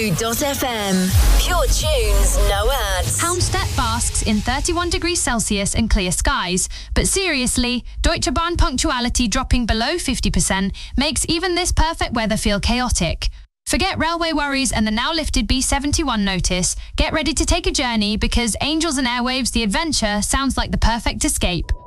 Blue.fm. Pure tunes, no ads. Halmstad basks in 31 degrees Celsius and clear skies. But seriously, Deutsche Bahn punctuality dropping below 50% makes even this perfect weather feel chaotic. Forget railway worries and the now lifted B71 notice. Get ready to take a journey because Angels and Airwaves The Adventure sounds like the perfect escape.